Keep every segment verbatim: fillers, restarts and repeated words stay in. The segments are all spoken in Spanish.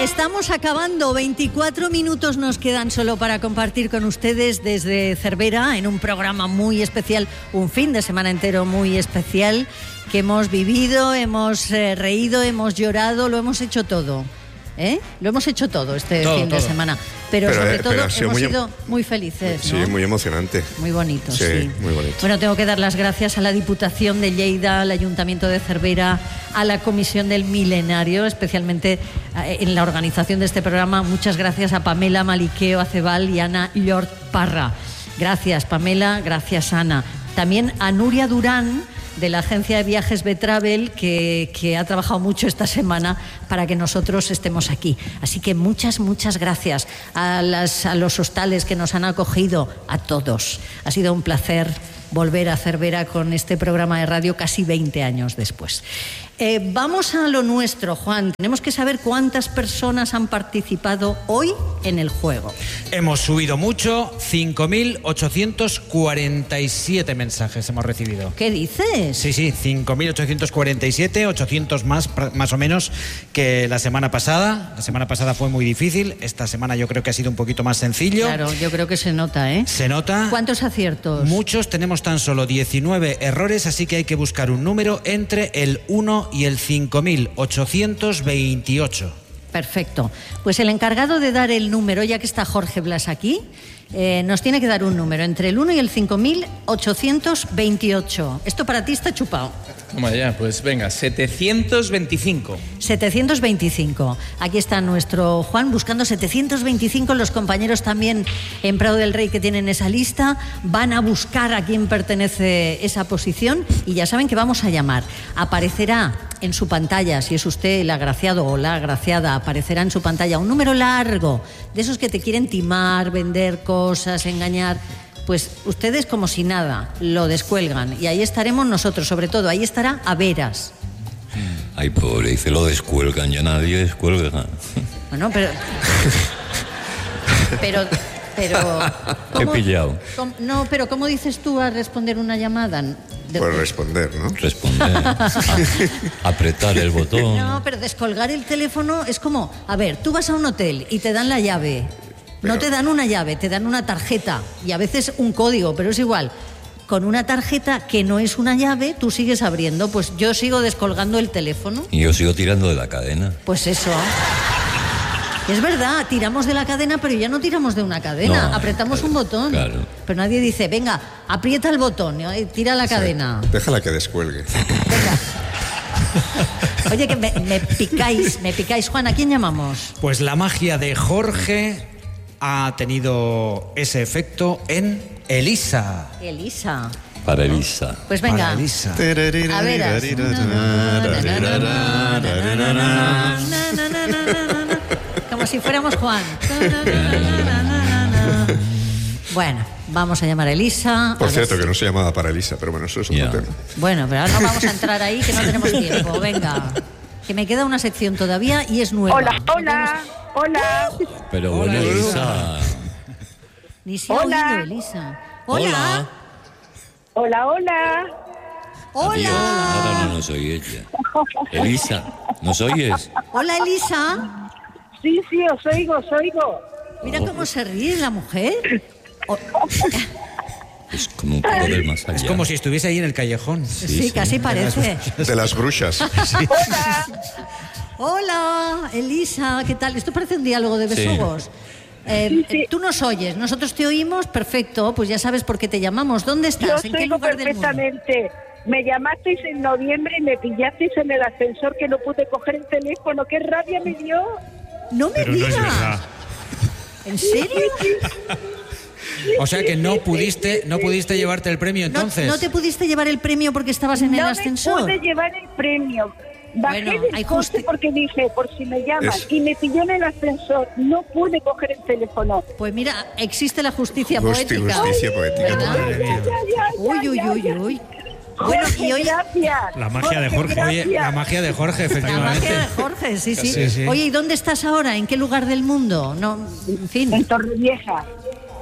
Estamos acabando, veinticuatro minutos nos quedan solo para compartir con ustedes desde Cervera en un programa muy especial, un fin de semana entero muy especial que hemos vivido, hemos eh, reído, hemos llorado, lo hemos hecho todo. ¿Eh? Lo hemos hecho todo este todo, fin todo. de semana, pero, pero sobre eh, todo pero hemos muy sido muy felices, sí, ¿no? Muy emocionante. Muy bonito, sí, sí. Muy bonito. Bueno, tengo que dar las gracias a la Diputación de Lleida, al Ayuntamiento de Cervera, a la Comisión del Milenario, especialmente en la organización de este programa. Muchas gracias a Pamela Maliqueo Acebal y Ana Llort Parra. Gracias, Pamela, gracias, Ana. También a Nuria Durán, de la agencia de viajes Betravel, que, que ha trabajado mucho esta semana para que nosotros estemos aquí. Así que muchas, muchas gracias a, las, a los hostales que nos han acogido, a todos. Ha sido un placer volver a Cervera con este programa de radio casi veinte años después. Eh, vamos a lo nuestro, Juan. Tenemos que saber cuántas personas han participado hoy en el juego. Hemos subido mucho, cinco mil ochocientos cuarenta y siete mensajes hemos recibido. ¿Qué dices? Sí, sí, cinco mil ochocientos cuarenta y siete, ochocientos más, más o menos que la semana pasada. La semana pasada fue muy difícil, esta semana yo creo que ha sido un poquito más sencillo. Claro, yo creo que se nota, ¿eh? Se nota. ¿Cuántos aciertos? Muchos, tenemos tan solo diecinueve errores, así que hay que buscar un número entre el uno y el cinco mil ochocientos veintiocho. Perfecto. Pues el encargado de dar el número, ya que está Jorge Blas aquí, eh, nos tiene que dar un número entre el uno y el cinco mil ochocientos veintiocho. Esto para ti está chupado. Toma ya, pues venga, setecientos veinticinco. setecientos veinticinco. Aquí está nuestro Juan buscando setecientos veinticinco. Los compañeros también en Prado del Rey que tienen esa lista van a buscar a quién pertenece esa posición y ya saben que vamos a llamar. Aparecerá en su pantalla, si es usted el agraciado o la agraciada, aparecerá en su pantalla un número largo de esos que te quieren timar, vender cosas, engañar. Pues ustedes como si nada lo descuelgan y ahí estaremos nosotros, sobre todo ahí estará Averas. Ay, pobre, dice lo descuelgan, ya nadie descuelga. Bueno, pero pero pero he pillado. ¿cómo, no, pero ¿cómo dices tú a responder una llamada? De, pues responder, ¿no? Responder. Apretar el botón. No, pero descolgar el teléfono es como, a ver, tú vas a un hotel y te dan la llave. Pero no te dan una llave, te dan una tarjeta y a veces un código, pero es igual. Con una tarjeta que no es una llave, tú sigues abriendo. Pues yo sigo descolgando el teléfono. Y yo sigo tirando de la cadena. Pues eso. Es verdad, tiramos de la cadena, pero ya no tiramos de una cadena. No, apretamos claro, un botón. Claro. Pero nadie dice, venga, aprieta el botón, tira la cadena. Sí, déjala que descuelgue. Venga. Oye, que me, me picáis, me picáis. Juan, ¿a quién llamamos? Pues la magia de Jorge ha tenido ese efecto en Elisa. Elisa. Para Elisa. Pues venga. Para Elisa. A veras. Como si fuéramos Juan. Bueno, vamos a llamar a Elisa. Por a cierto, ver... que no se llamaba para Elisa, pero bueno, eso es otro yeah. tema. Bueno, pero ahora no vamos a entrar ahí, que no tenemos tiempo. Venga. Que me queda una sección todavía y es nueva. Hola, hola, hola. Pero bueno, hola, Elisa. Ni se ha oído, Elisa. Hola. Hola, hola. Hola. Adiós. Ahora no nos oye ella. Elisa, ¿nos oyes? Hola, Elisa. Sí, sí, os oigo, os oigo. Mira oh. cómo se ríe la mujer. Oh. Es como un poco del más allá. Es como si estuviese ahí en el callejón. Sí, sí, sí. Casi parece. De las brujas. Sí. Hola. Hola, Elisa, ¿qué tal? Esto parece un diálogo de besugos. Sí. Eh, sí, sí. Tú nos oyes, nosotros te oímos, perfecto, pues ya sabes por qué te llamamos. ¿Dónde estás? Yo ¿En qué lugar del mundo? Perfectamente. Me llamasteis en noviembre y me pillasteis en el ascensor que no pude coger el teléfono. ¡Qué rabia me dio! No me Pero digas. No es verdad. ¿En serio? O sea que no pudiste, no pudiste llevarte el premio entonces. ¿No, no te pudiste llevar el premio porque estabas en no el ascensor? No me pude llevar el premio. Bajé bueno, del hay coche justi- porque dije, por si me llaman, es... y me pilló en el ascensor. No pude coger el teléfono. Pues mira, existe la justicia Justi, poética. Justicia poética. Ya, ya, ya, uy, uy, uy, uy. Bueno, y hoy... Gracias. La magia de Jorge. Oye, la magia de Jorge, efectivamente. La magia de Jorge, sí, sí. sí, sí. Oye, ¿y dónde estás ahora? ¿En qué lugar del mundo? No, en fin. En Torrevieja.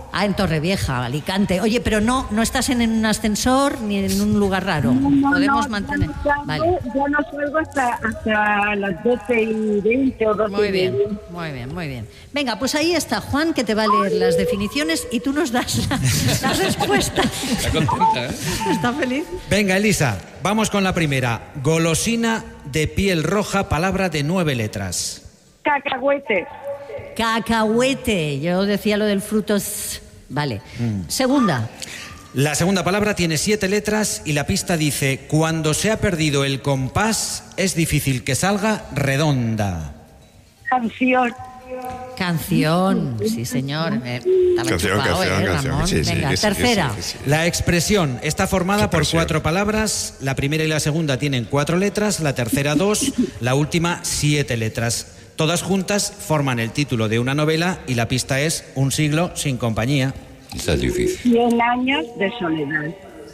Ah, en Torrevieja, Alicante. Oye, pero no, no estás en un ascensor ni en un lugar raro. No, no, Podemos no, mantener. Ya no salgo, Vale. ya no salgo hasta, hasta las doce y veinte o doce Muy y bien, veinte. muy bien, muy bien. Venga, pues ahí está Juan, que te va a leer las definiciones y tú nos das la, la respuesta. Está contenta, ¿eh? ¿Está feliz? Venga, Elisa, vamos con la primera. Golosina de piel roja, palabra de nueve letras. Cacahuete. Cacahuete. Yo decía lo del fruto. s- Vale. Mm. Segunda. La segunda palabra tiene siete letras y la pista dice: cuando se ha perdido el compás, es difícil que salga redonda. Canción. Canción. Sí, señor. Eh, estaba Canción, enchufado, canción, ¿eh, canción. Ramón? Sí, sí, Venga, sí, sí, tercera. sí, sí, sí. La expresión está formada Qué por presión. cuatro palabras. La primera y la segunda tienen cuatro letras, la tercera dos, la última siete letras. Todas juntas forman el título de una novela y la pista es Un siglo sin compañía. Esa es difícil. Cien años de soledad.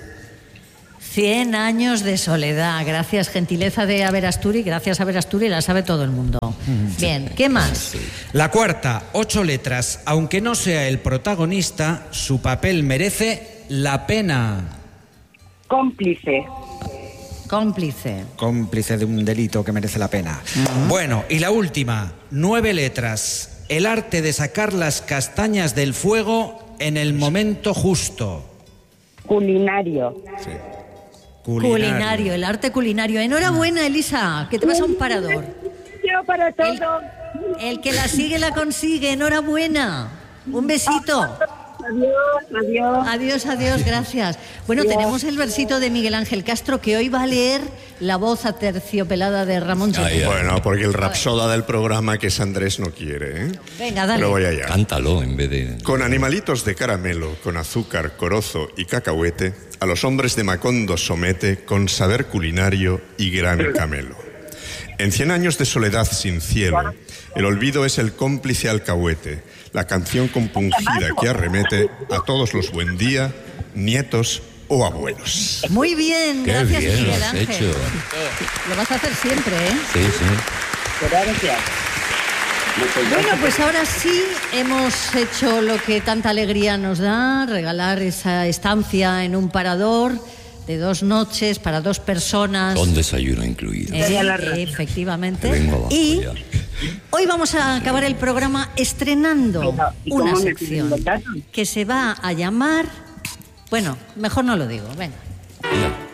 Cien años de soledad. Gracias, gentileza de Averasturi. Gracias, Averasturi, la sabe todo el mundo. Bien, ¿qué más? La cuarta, ocho letras. Aunque no sea el protagonista, su papel merece la pena. Cómplice. Cómplice. Cómplice de un delito que merece la pena. Bueno, y la última, nueve letras. El arte de sacar las castañas del fuego en el momento justo. Culinario. Sí. Culinario. el arte culinario. Enhorabuena, Elisa, que te vas a un parador. Yo para todo. El que la sigue la consigue. Enhorabuena. Un besito. Adiós, adiós. Adiós, adiós, gracias. Bueno, tenemos el versito de Miguel Ángel Castro, que hoy va a leer la voz aterciopelada de Ramón Ay, Chetty. ay. Bueno, porque el rapsoda del programa, que es Andrés, no quiere, ¿eh? Venga, dale. Pero voy allá. Cántalo en vez de... Con animalitos de caramelo, con azúcar, corozo y cacahuete, a los hombres de Macondo somete con saber culinario y gran camelo. En cien años de soledad sin cielo, el olvido es el cómplice alcahuete, la canción compungida que arremete a todos los buen día, nietos o abuelos. Muy bien, Qué gracias, bien lo Miguel has Ángel. hecho. Lo vas a hacer siempre, ¿eh? Sí, sí. Gracias. Bueno, pues ahora sí hemos hecho lo que tanta alegría nos da, regalar esa estancia en un parador de dos noches para dos personas. Con desayuno incluido. Eh, efectivamente. Que vengo abajo Y ya. hoy vamos a acabar el programa estrenando Pero, ¿y una cómo me sección piden los datos? que se va a llamar... Bueno, mejor no lo digo, venga. Ya.